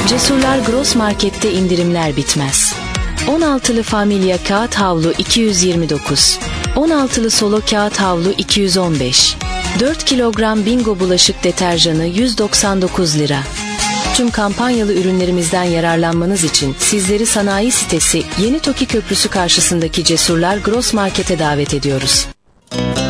Cesurlar Gross Market'te indirimler bitmez. 16'lı Familya kağıt havlu 229. 16'lı Solo kağıt havlu 215. 4 kilogram Bingo bulaşık deterjanı 199 lira. Tüm kampanyalı ürünlerimizden yararlanmanız için sizleri sanayi sitesi Yeni Toki Köprüsü karşısındaki Cesurlar Gross Market'e davet ediyoruz.